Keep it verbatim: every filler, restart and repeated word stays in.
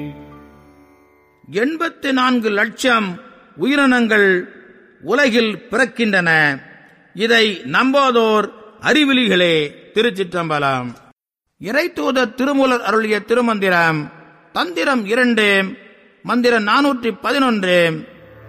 எண்பத்தி நான்கு லட்சம் உயிரினங்கள் உலகில் பிறக்கின்றன. இதை நம்பாதோர் அறிவிலிகளே. திருச்சிற்றம்பலம். இறைத்தூதர் திருமூலர் அருளிய திருமந்திரம் தந்திரம் இரண்டு, மந்திரம் நானூற்றி பதினொன்று.